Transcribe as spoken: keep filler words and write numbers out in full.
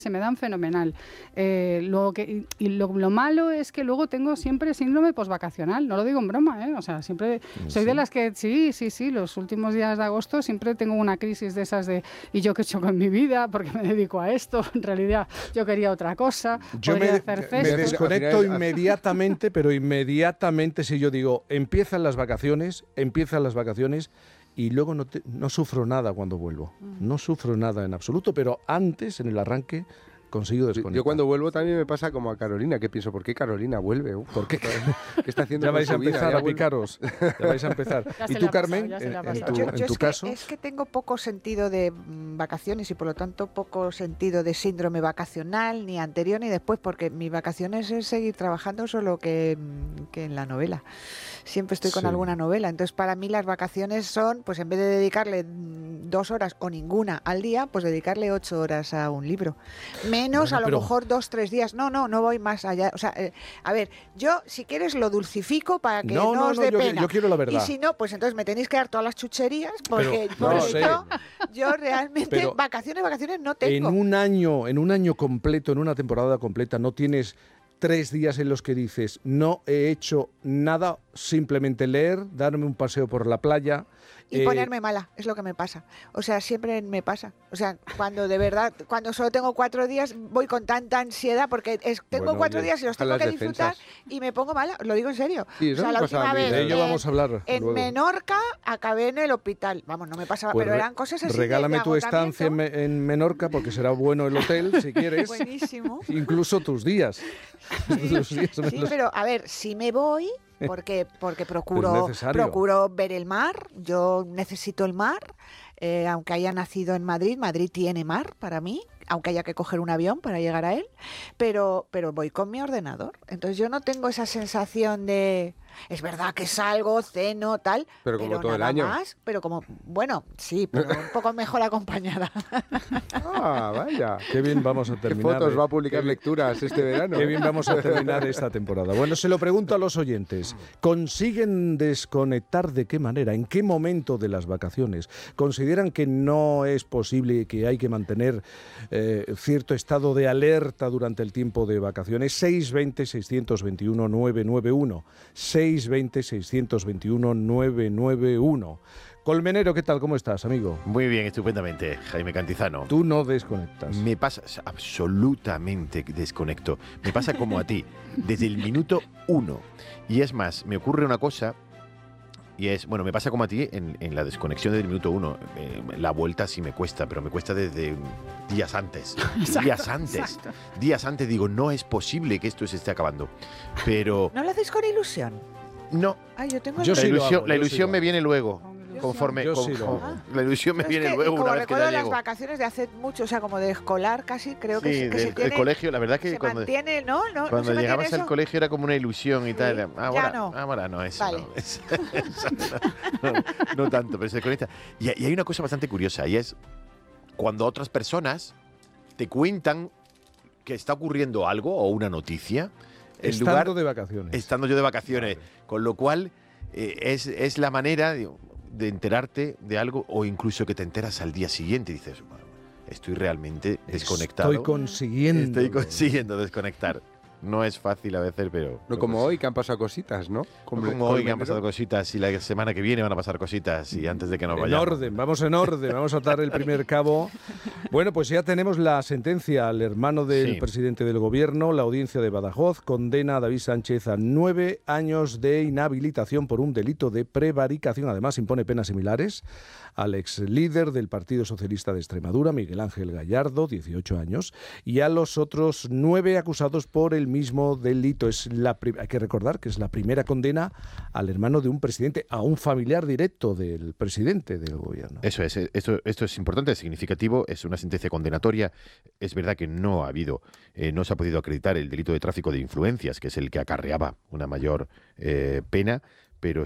se me dan fenomenal. Eh, lo que, y y lo, lo malo es que luego tengo siempre síndrome posvacacional, no lo digo en broma, ¿eh? O sea, siempre soy ¿Sí? de las que, sí, sí, sí, los últimos días de agosto siempre tengo una crisis de esas de, ¿y yo qué he hecho con mi vida? Porque me dedico a esto, en realidad yo quería otra cosa, Yo podría me, hacer me cesto. desconecto Al final- inmediatamente, pero inmediatamente si yo digo, empiezan las vacaciones, empiezan las vacaciones y luego no, te- no sufro nada cuando vuelvo. No sufro nada en absoluto, pero antes, en el arranque, consigo desconectar. Yo cuando vuelvo también me pasa como a Carolina, que pienso, ¿por qué Carolina vuelve? Uf, ¿Por qué? ¿Qué está haciendo Ya con vais a su vida? empezar Ya a vuelve. picaros. Ya vais a empezar. Ya ¿Y se tú, le ha pasado, Carmen, ya se le ha en, en pasado. tu, Yo, en yo tu es, caso? que, es que tengo poco sentido de mm, vacaciones y por lo tanto poco sentido de síndrome vacacional, ni anterior ni después, porque mi vacaciones es seguir trabajando solo que, mm, que en la novela. Siempre estoy con Sí. alguna novela. Entonces, para mí las vacaciones son, pues en vez de dedicarle mm, dos horas o ninguna al día, pues dedicarle ocho horas a un libro. Menos Bueno, a lo pero- mejor dos, tres días. No, no, no voy más allá. O sea, eh, a ver, yo si quieres lo dulcifico para que No, no, no, os no, dé yo, pena. yo quiero la verdad. Y si no, pues entonces me tenéis que dar todas las chucherías, porque, Pero- porque no sé. yo, yo realmente Pero vacaciones, vacaciones no En tengo. un año, en un año completo, en una temporada completa, no tienes tres días en los que dices, no he hecho nada, simplemente leer, darme un paseo por la playa. Y eh, ponerme mala, es lo que me pasa. O sea, siempre me pasa. O sea, cuando de verdad, cuando solo tengo cuatro días, voy con tanta ansiedad, porque es- tengo Bueno, cuatro oye, días y los baja tengo las que disfrutar defensas. y me pongo mala, lo digo en serio. Sí, O eso sea, me la pasaba última a mí, vez de ello en- vamos a hablar en luego. Menorca acabé en el hospital. Vamos, no me pasaba, Pues pero re- eran cosas así de- regálame de tu estancia en, agotamiento. Me- en Menorca, porque será bueno el hotel, si quieres. Buenísimo. Incluso tus días. Tus días me Sí, los- pero a ver, si me voy, porque, porque procuro, necesario. procuro ver el mar, yo necesito el mar, eh, aunque haya nacido en Madrid, Madrid tiene mar para mí, aunque haya que coger un avión para llegar a él, pero, pero voy con mi ordenador. Entonces yo no tengo esa sensación de, es verdad que salgo, ceno, tal, Pero como todo el nada año. más, pero como, bueno, sí, pero un poco mejor acompañada. Ah, vaya. Qué bien vamos a ¿Qué terminar. fotos eh. va a publicar lecturas este verano? Qué bien vamos a terminar esta temporada. Bueno, se lo pregunto a los oyentes. ¿Consiguen desconectar de qué manera? ¿En qué momento de las vacaciones? ¿Consideran que no es posible, que hay que mantener eh, cierto estado de alerta durante el tiempo de vacaciones? seis veinte, seiscientos veintiuno, nueve nueve uno. seis veinte, seiscientos veintiuno, nueve nueve uno. Colmenero, ¿qué tal? ¿Cómo estás, amigo? Muy bien, estupendamente, Jaime Cantizano. Tú no desconectas. Me pasa absolutamente desconecto. Me pasa como a ti, desde el minuto uno. Y es más, me ocurre una cosa, y es, bueno, me pasa como a ti en, en la desconexión del minuto uno. Eh, la vuelta sí me cuesta, pero me cuesta desde días antes. Exacto, días antes. exacto. Días antes digo, no es posible que esto se esté acabando. Pero ¿No lo hacéis con ilusión? no, Ay, yo tengo Yo la sí lo ilusión, hago, la yo sí ilusión lo me hago. viene luego. Con Conforme, Yo sí con- lo con- hago. la ilusión me Es viene que, luego como una vez que recuerdo ya las llego. vacaciones de hace mucho, o sea, como de escolar casi, creo que, Sí, se, que del, se del tiene, colegio, la verdad que se cuando, mantiene, ¿no? ¿No? ¿No cuando se mantiene llegabas al eso? colegio era como una ilusión y tal. Sí, Ahora ya no. ahora no, eso Vale. no. Es- eso no, no, no tanto, pero se desconecta. Y, y hay una cosa bastante curiosa, y es cuando otras personas te cuentan que está ocurriendo algo o una noticia, en Estando lugar, de vacaciones. estando yo de vacaciones, con lo cual eh, es, es la manera digo, de enterarte de algo o incluso que te enteras al día siguiente y dices, bueno, estoy realmente desconectado. Estoy consiguiendo. Estoy consiguiendo desconectar. No es fácil a veces, pero... No como hoy, que han pasado cositas, ¿no? No como hoy, que han Colmenero. pasado cositas y la semana que viene van a pasar cositas y antes de que nos En vayamos. orden, vamos en orden, vamos a atar el primer cabo. Bueno, pues ya tenemos la sentencia al hermano del Sí. presidente del gobierno. La audiencia de Badajoz condena a David Sánchez a nueve años de inhabilitación por un delito de prevaricación. Además, impone penas similares al ex líder del Partido Socialista de Extremadura, Miguel Ángel Gallardo, dieciocho años, y a los otros nueve acusados por el mismo delito. Es la pri- hay que recordar que es la primera condena al hermano de un presidente, a un familiar directo del presidente del gobierno. Eso es, esto, esto es importante, es significativo, es una sentencia condenatoria. Es verdad que no ha habido, eh, no se ha podido acreditar el delito de tráfico de influencias, que es el que acarreaba una mayor eh, pena, pero